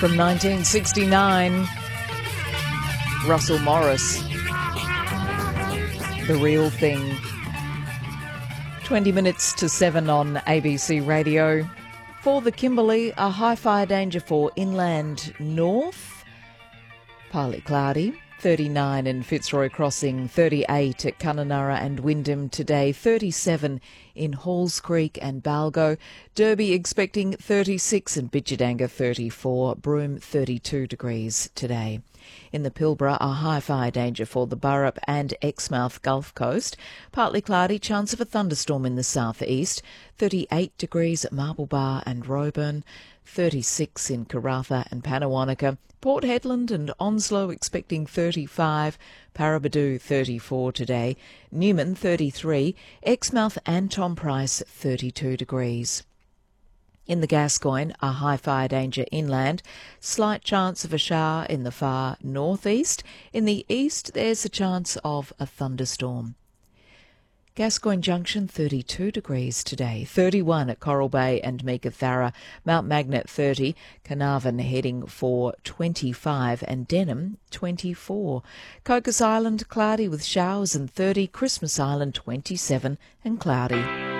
From 1969, Russell Morris, The Real Thing. 20 minutes to 7 on ABC Radio. For the Kimberley, a high fire danger for inland north. Partly cloudy. 39 in Fitzroy Crossing, 38 at Kununurra and Wyndham today, 37 in Halls Creek and Balgo, Derby expecting 36 and Bidjadanga 34, Broome 32 degrees today. In the Pilbara, a high fire danger for the Burrup and Exmouth Gulf Coast. Partly cloudy, chance of a thunderstorm in the southeast. 38 degrees at Marble Bar and Roebourne. 36 in Karratha and Panawanaka. Port Hedland and Onslow expecting 35. Paraburdoo 34 today. Newman 33. Exmouth and Tom Price 32 degrees. In the Gascoyne, a high fire danger inland. Slight chance of a shower in the far northeast. In the east, there's a chance of a thunderstorm. Gascoyne Junction 32 degrees today, 31 at Coral Bay and Meekatharra, Mount Magnet 30, Carnarvon heading for 25 and Denham 24. Cocos Island cloudy with showers and 30, Christmas Island 27 and cloudy.